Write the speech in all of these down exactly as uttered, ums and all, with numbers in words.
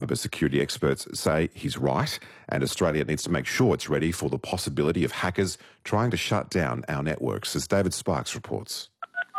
cybersecurity experts say he's right, and Australia needs to make sure it's ready for the possibility of hackers trying to shut down our networks, as David Sparks reports.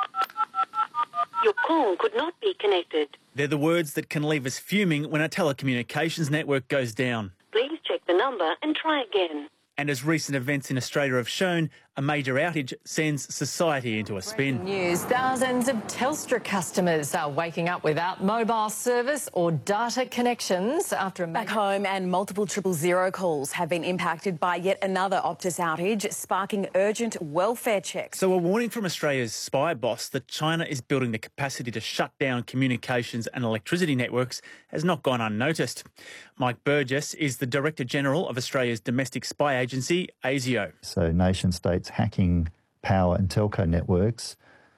Your call could not be connected. They're the words that can leave us fuming when a telecommunications network goes down. Please check the number and try again. And as recent events in Australia have shown, a major outage sends society into a spin. News. Thousands of Telstra customers are waking up without mobile service or data connections after a Back home, and multiple triple zero calls have been impacted by yet another Optus outage, sparking urgent welfare checks. So a warning from Australia's spy boss that China is building the capacity to shut down communications and electricity networks has not gone unnoticed. Mike Burgess is the Director General of Australia's domestic spy agency, ASIO. So nation states hacking power and telco networks,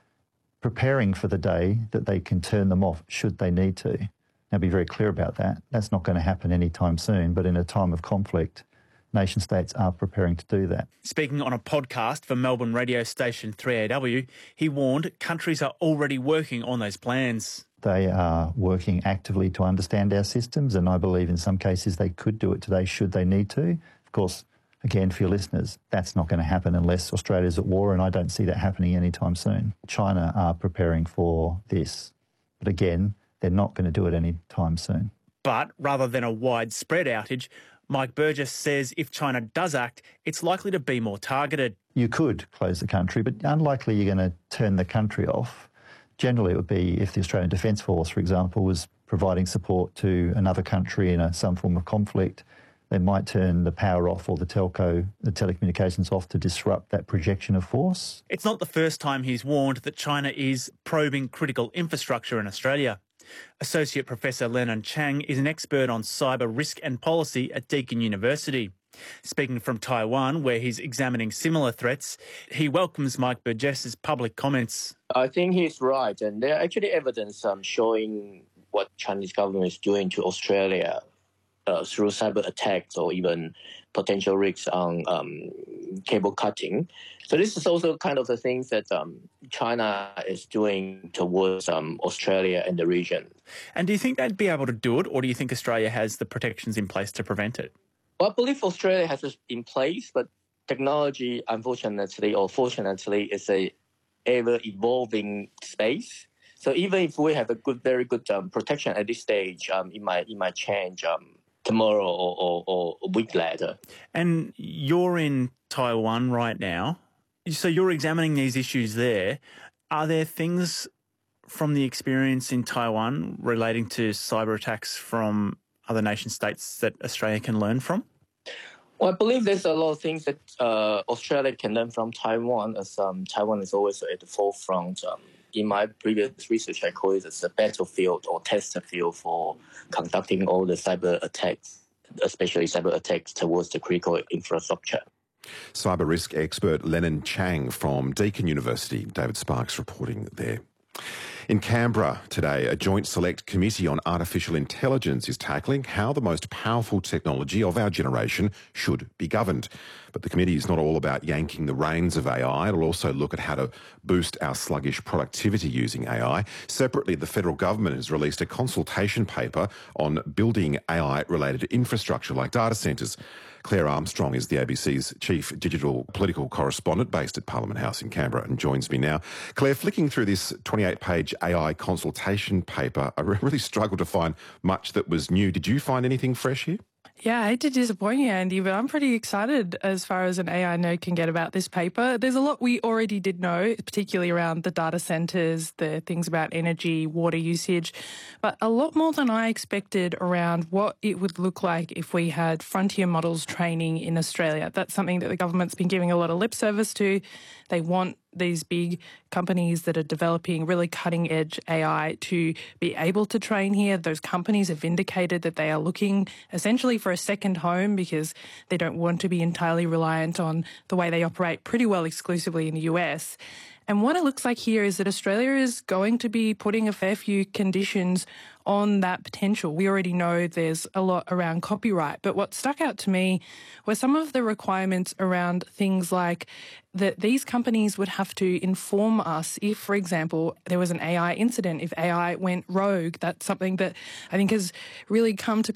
preparing for the day that they can turn them off should they need to. Now, be very clear about that. That's not going to happen anytime soon, but in a time of conflict, nation states are preparing to do that. Speaking on a podcast for Melbourne radio station three A W, he warned countries are already working on those plans. They are working actively to understand our systems, and I believe in some cases they could do it today should they need to. Of course, again, for your listeners, that's not going to happen unless Australia's at war, and I don't see that happening anytime soon. China are preparing for this, but again, they're not going to do it anytime soon. But rather than a widespread outage, Mike Burgess says if China does act, it's likely to be more targeted. You could close the country, but unlikely you're going to turn the country off. Generally, it would be if the Australian Defence Force, for example, was providing support to another country in a, some form of conflict. They might turn the power off or the telco, the telecommunications off to disrupt that projection of force. It's not the first time he's warned that China is probing critical infrastructure in Australia. Associate Professor Lennon Chang is an expert on cyber risk and policy at Deakin University. Speaking from Taiwan, where he's examining similar threats, he welcomes Mike Burgess's public comments. I think he's right, and there are actually evidence um, showing what Chinese government is doing to Australia uh, through cyber attacks or even potential risks on um, cable cutting. So this is also kind of the things that um, China is doing towards um, Australia and the region. And do you think they'd be able to do it, or do you think Australia has the protections in place to prevent it? Well, I believe Australia has it in place, but technology, unfortunately or fortunately, is a ever-evolving space. So even if we have a good, very good um, protection at this stage, um, it might it might change um, tomorrow or, or, or a week later. And you're in Taiwan right now, so you're examining these issues there. Are there things from the experience in Taiwan relating to cyber attacks from other nation states that Australia can learn from? Well, I believe there's a lot of things that uh, Australia can learn from Taiwan, as um, Taiwan is always at the forefront. Um, in my previous research, I call it as a battlefield or test field for conducting all the cyber attacks, especially cyber attacks towards the critical infrastructure. Cyber risk expert Lennon Chang from Deakin University. David Sparks reporting there. In Canberra today, a joint select committee on artificial intelligence is tackling how the most powerful technology of our generation should be governed. But the committee is not all about yanking the reins of A I. It'll also look at how to boost our sluggish productivity using A I. Separately, the federal government has released a consultation paper on building A I-related infrastructure like data centres. Claire Armstrong is the A B C's chief digital political correspondent based at Parliament House in Canberra and joins me now. Claire, flicking through this twenty-eight page A I consultation paper, I really struggled to find much that was new. Did you find anything fresh here? Yeah, I hate to disappoint you, Andy, but I'm pretty excited as far as an A I nerd can get about this paper. There's a lot we already did know, particularly around the data centres, the things about energy, water usage, but a lot more than I expected around what it would look like if we had frontier models training in Australia. That's something that the government's been giving a lot of lip service to. They want these big companies that are developing really cutting-edge A I to be able to train here. Those companies have indicated that they are looking essentially for a second home because they don't want to be entirely reliant on the way they operate pretty well exclusively in the U S. And what it looks like here is that Australia is going to be putting a fair few conditions on that potential. We already know there's a lot around copyright, but what stuck out to me were some of the requirements around things like that these companies would have to inform us if, for example, there was an A I incident, if A I went rogue. That's something that I think has really come to